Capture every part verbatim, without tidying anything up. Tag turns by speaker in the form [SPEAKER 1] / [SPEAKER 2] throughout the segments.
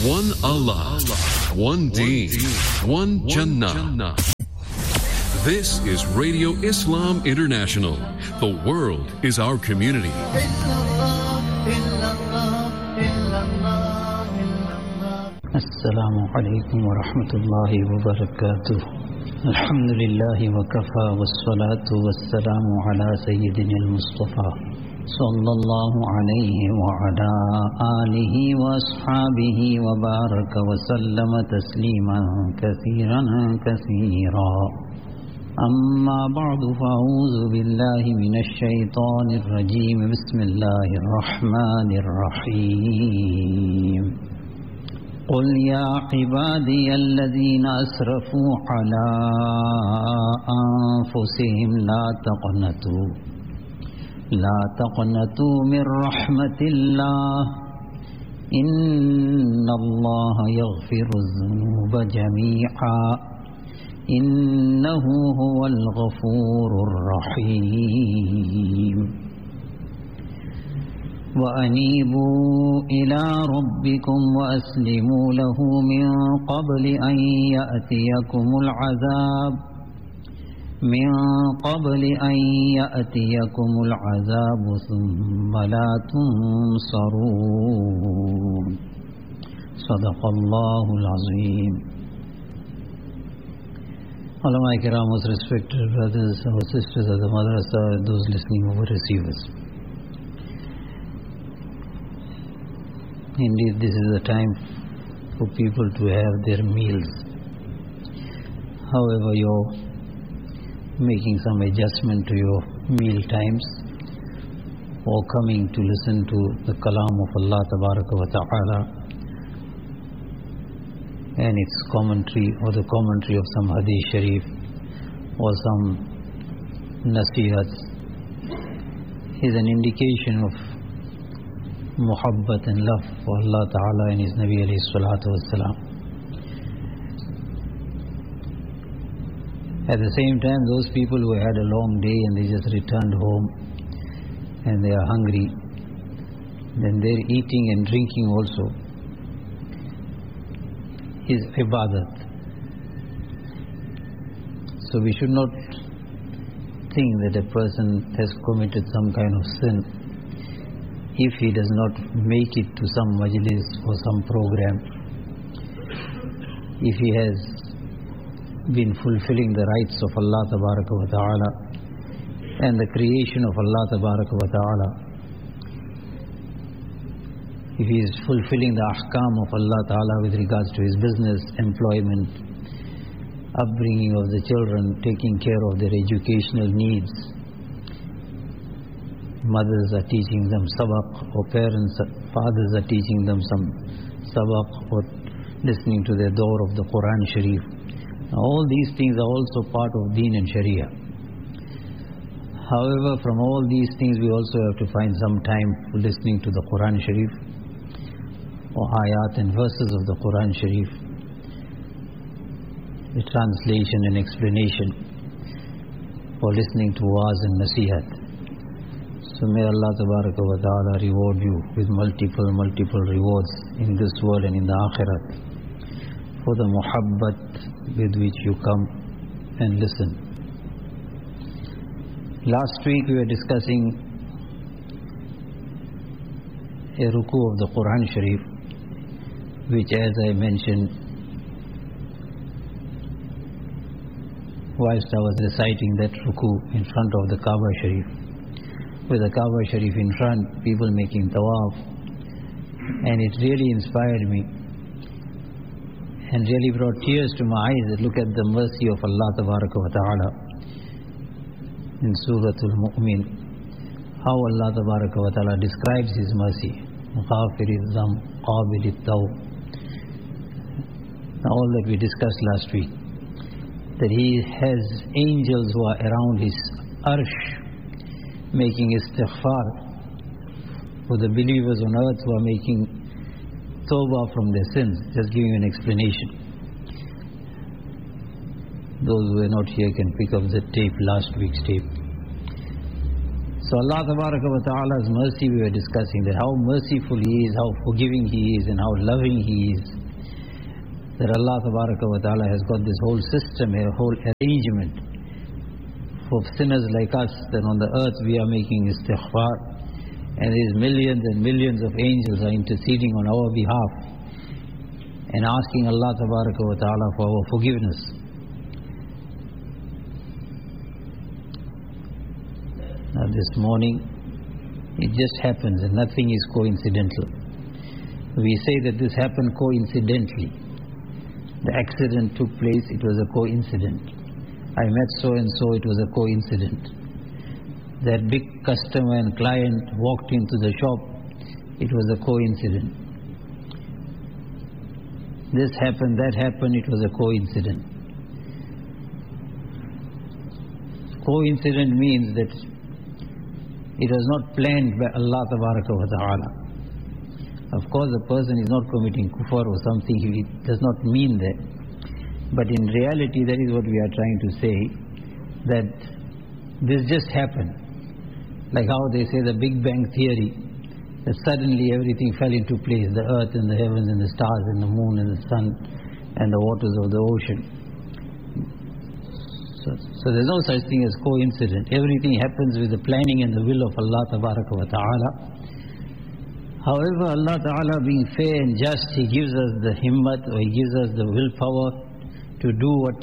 [SPEAKER 1] One Allah, one Deen, one Jannah. This is Radio Islam International. The world is our community.
[SPEAKER 2] Assalamu alaikum wa rahmatullahi wa barakatuh. Alhamdulillahi wa kafa wa salatu wa salamu ala sayyidina al-Mustafa sallallahu alayhi wa ala alihi wa ashabihi wa baraka wa sallama tasliman kathiran kathira. Amma ba'du fa'udhu billahi minash shaitanir rajim. Bismillahir rahmanir rahim. قل يا عبادي الذين أسرفوا على أنفسهم لا تقنطوا لا تقنطوا من رحمة الله إن الله يغفر الذنوب جميعا إنه هو الغفور الرحيم وأنيبوا إلى ربكم وأسلموا له من قبل أن يأتيكم العذاب من قبل أن يأتيكم العذاب ثم لا تنصرون صدق الله العظيم. Ulama Kiram, most respected brothers, our sisters of the Madrasa, those listening over receivers. Indeed, this is the time for people to have their meals. However, you're making some adjustment to your meal times or coming to listen to the kalam of Allah Tabaraka wa Ta'ala and its commentary or the commentary of some hadith sharif or some nasihats is an indication of muhabbat and love for Allah Ta'ala and His Nabi alayhi salatu wassalam. At the same time, those people who had a long day and they just returned home and they are hungry, then their eating and drinking also is ibadat. So we should not think that a person has committed some kind of sin if he does not make it to some majlis or some program, if he has been fulfilling the rights of Allah Tabaraka wa Ta'ala and the creation of Allah Tabaraka wa Ta'ala, if he is fulfilling the ahkam of Allah Ta'ala with regards to his business, employment, upbringing of the children, taking care of their educational needs, mothers are teaching them sabaq, or parents, fathers are teaching them some sabaq, or listening to the door of the Quran Sharif. Now, all these things are also part of Deen and Sharia. However, from all these things we also have to find some time for listening to the Quran Sharif or ayat and verses of the Quran Sharif, the translation and explanation, or listening to wa'az and nasihat. So may Allah Tabaraka wa Ta'ala reward you with multiple, multiple rewards in this world and in the Akhirat for the muhabbat with which you come and listen. Last week we were discussing a ruku of the Quran Sharif, which, as I mentioned, whilst I was reciting that ruku in front of the Kaaba Sharif, with the Kaaba Sharif in front, people making tawaf, and it really inspired me and really brought tears to my eyes that look at the mercy of Allah Tabaraka wa Ta'ala in Suratul Mu'min, how Allah Tabaraka wa Ta'ala describes His mercy, Ghafiril Dham, Qabilit Tawb. All that we discussed last week, that He has angels who are around His arsh making istighfar for the believers on earth who are making tawbah from their sins. Just giving you an explanation. Those who are not here can pick up the tape, last week's tape. So Allah Tabaraka wa Ta'ala's mercy we were discussing, that how merciful He is, how forgiving He is and how loving He is. That Allah Tabaraka wa Ta'ala has got this whole system, a whole arrangement for sinners like us, that on the earth we are making istighfar, and these millions and millions of angels are interceding on our behalf and asking Allah Tabaraka wa Ta'ala for our forgiveness. Now this morning, it just happens and nothing is coincidental. We say that this happened coincidentally. The accident took place, it was a coincidence. I met so and so, it was a coincidence. That big customer and client walked into the shop, it was a coincidence. This happened, that happened, it was a coincidence. Coincidence means that it was not planned by Allah Tabaraka wa Ta'ala. Of course, a person is not committing kufr or something, he does not mean that. But in reality, that is what we are trying to say, that this just happened. Like how they say the Big Bang Theory, that suddenly everything fell into place, the earth and the heavens and the stars and the moon and the sun and the waters of the ocean. So, so there's no such thing as coincidence. Everything happens with the planning and the will of Allah Tabaraka wa Ta'ala. However, Allah Ta'ala being fair and just, He gives us the himmat, or He gives us the willpower to do what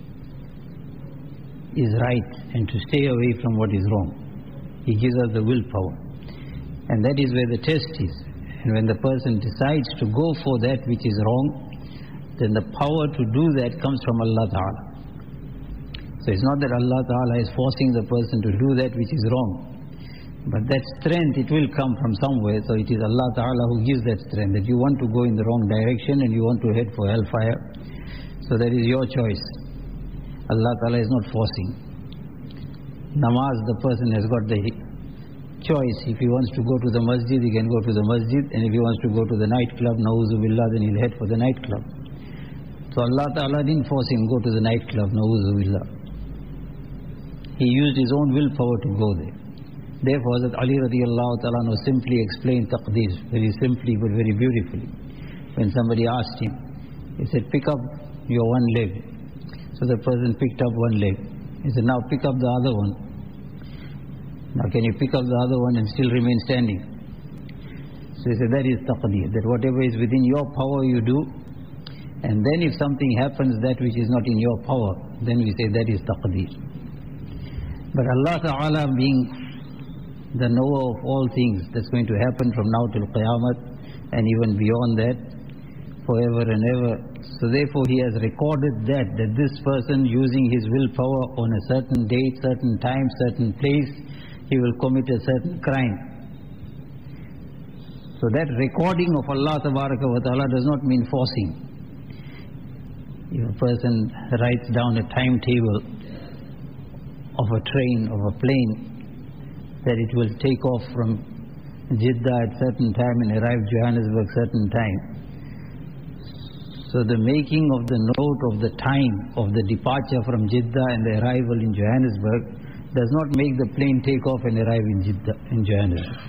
[SPEAKER 2] is right and to stay away from what is wrong. He gives us the willpower. And that is where the test is. And when the person decides to go for that which is wrong, then the power to do that comes from Allah Ta'ala. So it's not that Allah Ta'ala is forcing the person to do that which is wrong. But that strength, it will come from somewhere. So it is Allah Ta'ala who gives that strength. That you want to go in the wrong direction and you want to head for hellfire. So that is your choice. Allah Ta'ala is not forcing. Namaz, the person has got the choice. If he wants to go to the masjid, he can go to the masjid. And if he wants to go to the nightclub, na'uzu billah, then he'll head for the nightclub. So Allah Ta'ala didn't force him to go to the nightclub, na'uzu billah. He used his own willpower to go there. Therefore, Hazrat Ali radiallahu ta'ala simply explained taqdeer, very simply but very beautifully. When somebody asked him, he said, pick up your one leg. So the person picked up one leg. He said, now pick up the other one. Now can you pick up the other one and still remain standing? So he said, that is taqdeer, that whatever is within your power you do. And then if something happens that which is not in your power, then we say that is taqdeer. But Allah Ta'ala being the knower of all things that's going to happen from now till Qiyamah and even beyond that, forever and ever. So therefore He has recorded that, that this person using his willpower on a certain date, certain time, certain place, he will commit a certain crime. So that recording of Allah Tabaraka wa Ta'ala does not mean forcing. If a person writes down a timetable of a train, of a plane, that it will take off from Jeddah at certain time and arrive Johannesburg certain time. So the making of the note of the time of the departure from Jeddah and the arrival in Johannesburg does not make the plane take off and arrive in Jeddah, in Johannesburg.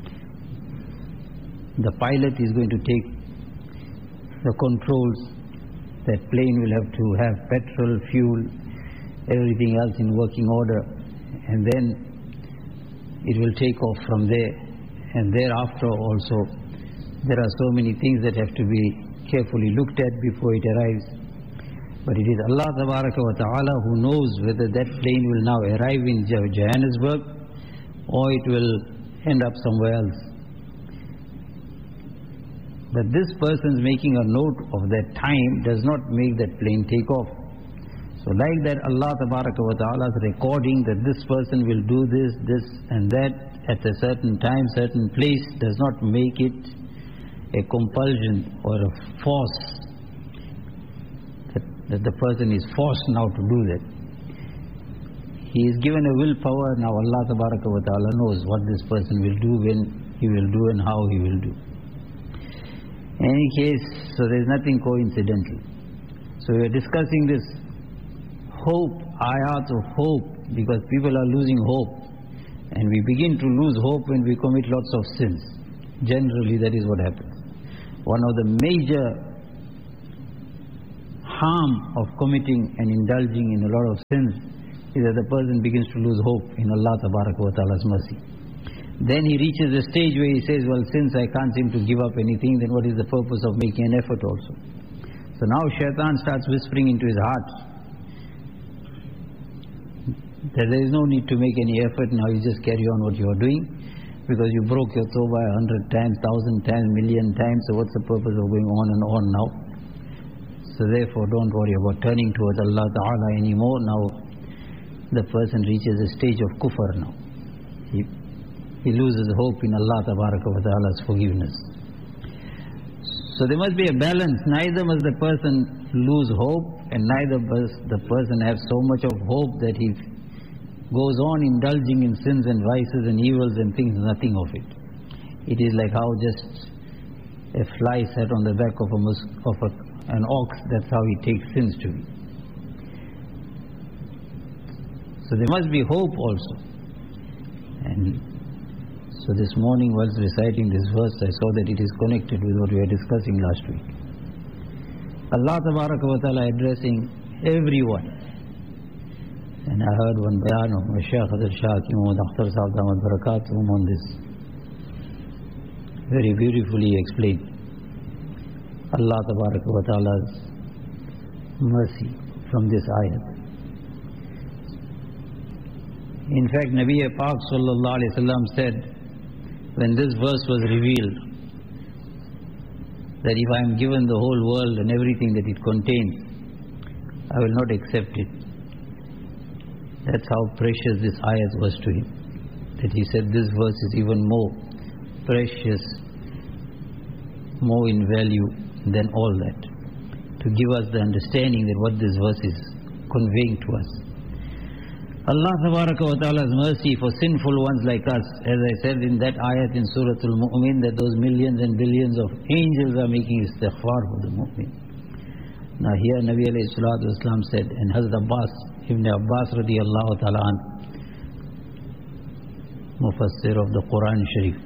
[SPEAKER 2] The pilot is going to take the controls. That plane will have to have petrol, fuel, everything else in working order, and then it will take off from there. And thereafter also, there are so many things that have to be carefully looked at before it arrives. But it is Allah Tabaraka wa Ta'ala who knows whether that plane will now arrive in Johannesburg or it will end up somewhere else. But this person's making a note of that time does not make that plane take off. So like that, Allah Tabaraka wa Ta'ala's recording that this person will do this, this and that at a certain time, certain place, does not make it a compulsion or a force, that, that the person is forced now to do that. He is given a willpower. Now Allah Tabaraka wa Ta'ala knows what this person will do, when he will do and how he will do. In any case, so there is nothing coincidental. So we are discussing this hope, ayat of hope, because people are losing hope. And we begin to lose hope when we commit lots of sins. Generally, that is what happens. One of the major harm of committing and indulging in a lot of sins is that the person begins to lose hope in Allah Tabaraka wa Ta'ala's mercy. Then he reaches a stage where he says, well, since I can't seem to give up anything, then what is the purpose of making an effort also? So now Shaitan starts whispering into his heart that there is no need to make any effort, now you just carry on what you are doing, because you broke your tawbah a hundred times, thousand times, million times, so what's the purpose of going on and on now? So therefore don't worry about turning towards Allah Ta'ala anymore. Now the person reaches a stage of kufr now. He, he loses hope in Allah Tabaraka wa Ta'ala's forgiveness. So there must be a balance. Neither must the person lose hope, and neither must the person have so much of hope that he goes on indulging in sins and vices and evils and thinks nothing of it. It is like how just a fly sat on the back of, a mus of a, an ox, that's how he takes sins to be. So there must be hope also. And so this morning whilst reciting this verse, I saw that it is connected with what we were discussing last week. Allah Tabaraka wa Ta'ala addressing everyone. And I heard one bayan of Shaykh Hadar Shah Hakim Muhammad Akhtar Sahib Damat Barakatuhum on this. Very beautifully explained. Allah Tabaraka wa Ta'ala's mercy from this ayat. In fact, Nabi Pak Sallallahu Alaihi Wasallam said, when this verse was revealed, that if I am given the whole world and everything that it contains, I will not accept it. That's how precious this ayat was to him. That he said this verse is even more precious, more in value than all that. To give us the understanding that what this verse is conveying to us. Allah Tabaraka wa Ta'ala's mercy for sinful ones like us, as I said in that ayat in Surah Al-Mu'min, that those millions and billions of angels are making istighfar for the mu'min. Now here Nabi alayhi salatu wasalam said, and Hazrat Abbas, Ibn Abbas radiyallahu ta'ala an, Mufassir of the Quran Sharif,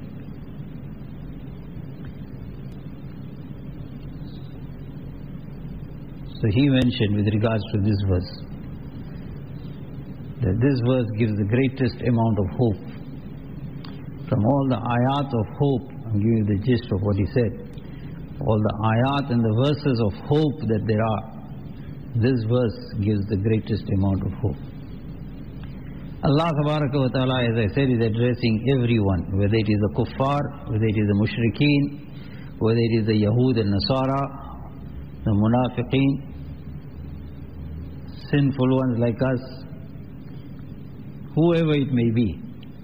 [SPEAKER 2] so he mentioned with regards to this verse, that this verse gives the greatest amount of hope. From all the ayat of hope, I'm giving you the gist of what he said, all the ayat and the verses of hope that there are, this verse gives the greatest amount of hope. Allah Tabaraka wa Ta'ala, as I said, is addressing everyone, whether it is the kuffar, whether it is the mushrikeen, whether it is the Yahud and Nasara, the munafiqeen, sinful ones like us, whoever it may be.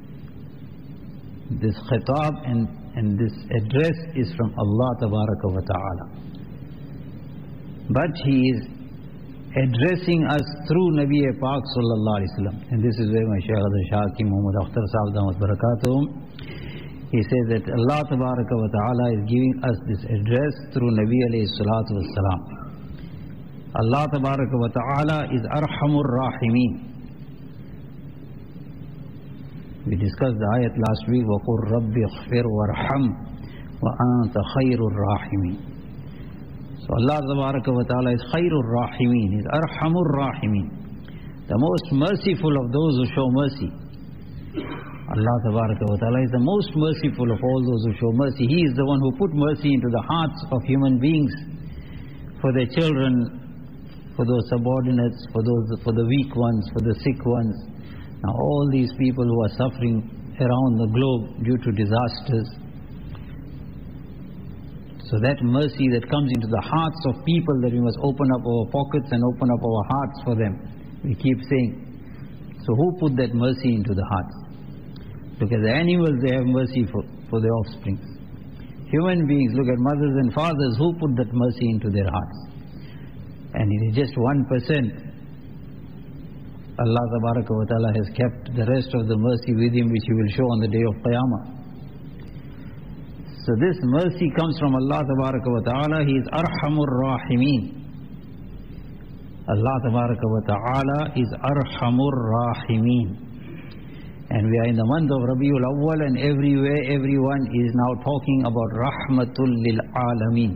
[SPEAKER 2] This khitab and, and this address is from Allah Tabaraka wa Ta'ala. But He is addressing us through Nabi Pak Sallallahu Alaihi Wasallam. And this is where my Shaykh Hadar Shah Hakim Muhammad Akhtar Sahib Damat Barakatuhum, he says that Allah Tabaraka wa Ta'ala is giving us this address through Nabi alayhi salatu wassalam. Allah Tabaraka wa Ta'ala is Arhamur Rahimin. We discussed the ayat last week, وَقُلْ رَبِّ اغْفِرْ وَارْحَمْ وَأَنْتَ خَيْرُ الرَّاحِمِينَ. So Allah Tabaraka wa Ta'ala is Khairur Rahimin, is Arhamur Rahimin, the most merciful of those who show mercy. Allah Tabaraka wa Ta'ala is the most merciful of all those who show mercy. He is the one who put mercy into the hearts of human beings, for their children, for those subordinates, for those, for the weak ones, for the sick ones. Now all these people who are suffering around the globe due to disasters, so that mercy that comes into the hearts of people, that we must open up our pockets and open up our hearts for them. We keep saying. So who put that mercy into the hearts? Look at the animals, they have mercy for, for their offspring. Human beings, look at mothers and fathers, who put that mercy into their hearts? And it is just one percent. Allah Tabaraka wa Ta'ala has kept the rest of the mercy with Him, which He will show on the day of Qiyamah. So this mercy comes from Allah Tabaraka wa Ta'ala. He is Arhamur Rahimin. Allah Tabaraka wa Ta'ala is Arhamur Rahimin. And we are in the month of Rabiul Awwal, and everywhere everyone is now talking about Rahmatul lil Alameen.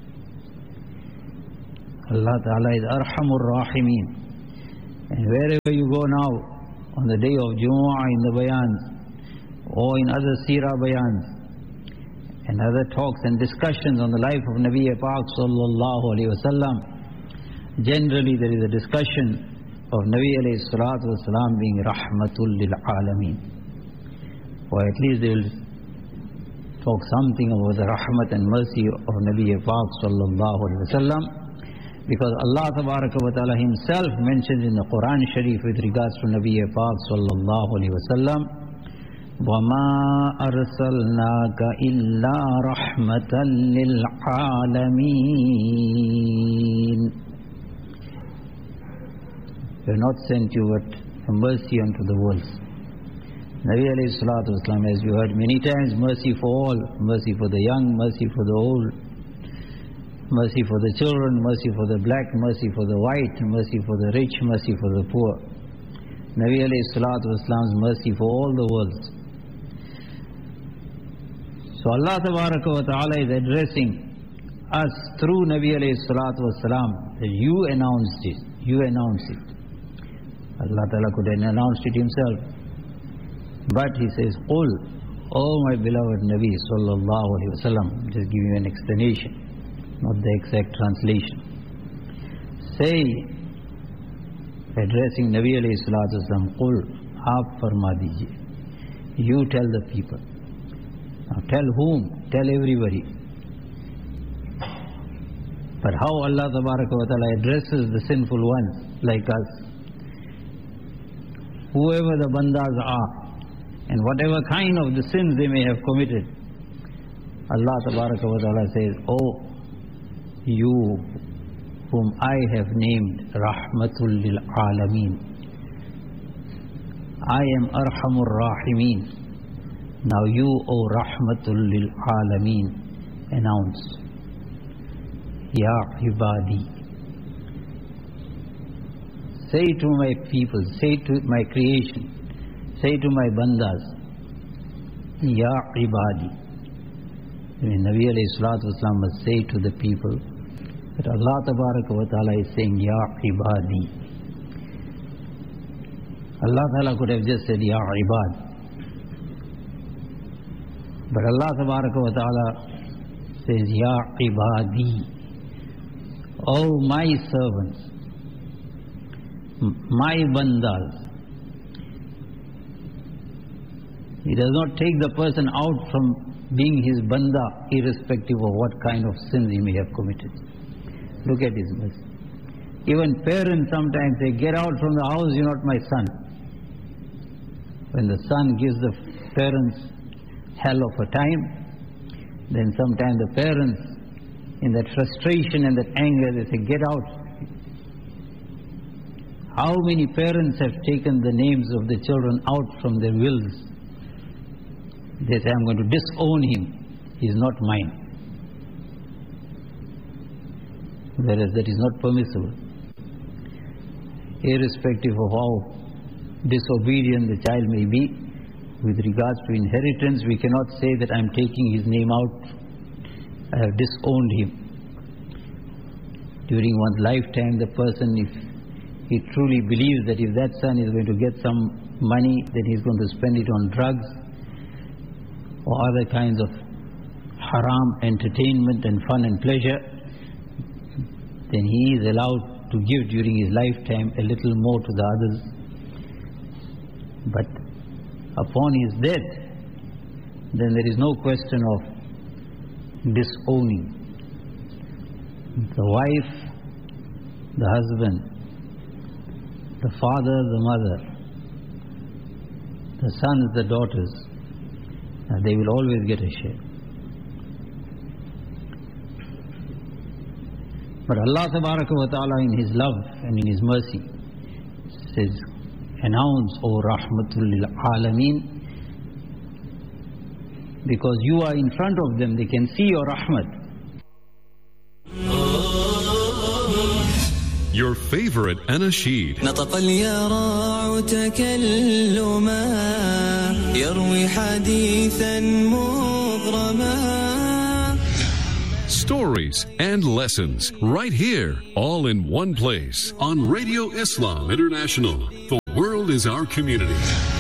[SPEAKER 2] Allah Ta'ala is Arhamur Rahimeen. And wherever you go now, on the day of Jumu'ah in the bayans, or in other seerah bayans, and other talks and discussions on the life of Nabi Pak Sallallahu Alaihi Wasallam, generally there is a discussion of Nabi alayhi salatu wasalam being Rahmatul lil Alameen. Or at least they will talk something about the rahmat and mercy of Nabi Pak Sallallahu Alaihi Wasallam, because Allah Tabaraka wa Ta'ala Himself mentions in the Quran Sharif with regards to Nabi Pak Sallallahu Alaihi Wasallam, وَمَا أَرْسَلْنَاكَ إِلَّا رَحْمَةً لِلْعَالَمِينَ. We have not sent you but a mercy unto the worlds. Nabi alayhi salatu wasalam, as you heard many times, mercy for all, mercy for the young, mercy for the old, mercy for the children, mercy for the black, mercy for the white, mercy for the rich, mercy for the poor. Nabi alayhi salatu wasalam's mercy for all the worlds. So Allah Tabaraka wa Ta'ala is addressing us through Nabi alayhi salatu wasalam, that you announced it, you announced it. Allah Ta'ala could have announced it Himself. But He says, Qul, O my beloved Nabi Sallallahu Alaihi Wasallam, just give you an explanation, not the exact translation. Say, addressing Nabi Alayhi Salatu Wasallam, Qul, aap farma dijiye. You tell the people. Now tell whom? Tell everybody. But how Allah Tabaraka wa Ta'ala addresses the sinful ones like us, whoever the bandas are, and whatever kind of the sins they may have committed, Allah Tabaraka wa Ta'ala says, Oh, you whom I have named Rahmatul lil Alameen, I am Arhamur Rahimeen. Now you, O Rahmatul lil Alameen, announce, Ya Ibadi. Say to my people, say to my creation, say to my bandas, Ya Ibadi. I mean, Nabi alayhi salatu wasalam must say to the people that Allah Tabaraka wa Ta'ala is saying, Ya Ibadi. Allah Ta'ala could have just said, Ya Ibad. But Allah Tabaraka wa Ta'ala says, Ya Ibadi. Oh my servants, my bandas. He does not take the person out from being his banda, irrespective of what kind of sins he may have committed. Look at his mercy. Even parents sometimes say, get out from the house, you're not my son. When the son gives the parents hell of a time, then sometimes the parents, in that frustration and that anger, they say, get out. How many parents have taken the names of the children out from their wills? They say, I'm going to disown him. He is not mine. Whereas that is not permissible. Irrespective of how disobedient the child may be, with regards to inheritance, we cannot say that I'm taking his name out. I have disowned him. During one's lifetime, the person, if he truly believes that if that son is going to get some money, then he's going to spend it on drugs or other kinds of haram entertainment and fun and pleasure, then he is allowed to give during his lifetime a little more to the others. But upon his death, then there is no question of disowning. The wife, the husband, the father, the mother, the sons, the daughters, they will always get a share. But Allah Tabaraka wa Ta'ala in His love and in His mercy says, announce, O Rahmatul lil Alameen, because you are in front of them, they can see your rahmat.
[SPEAKER 1] your favorite anasheed.
[SPEAKER 3] نطق اليراع تكلما يروي حديثا مغرما.
[SPEAKER 1] Stories and lessons right here, all in one place on Radio Islam International. The world is our community.